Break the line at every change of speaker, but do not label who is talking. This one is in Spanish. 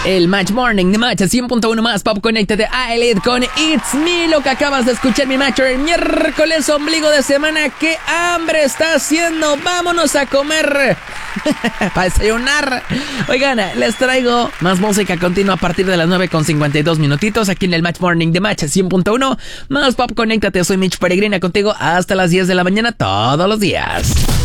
El Match Morning de Match 100.1 más Pop Connected de AELIT con It's Me. Lo que acabas de escuchar, mi Matcher, el miércoles ombligo de semana. ¡Qué hambre está haciendo! ¡Vámonos a comer! Para desayunar. Oigan, les traigo más música continua a partir de las 9:52 minutitos aquí en el Match Morning de Match 100.1 más Pop Connected. Soy Mitch Peregrina contigo hasta las 10 de la mañana todos los días.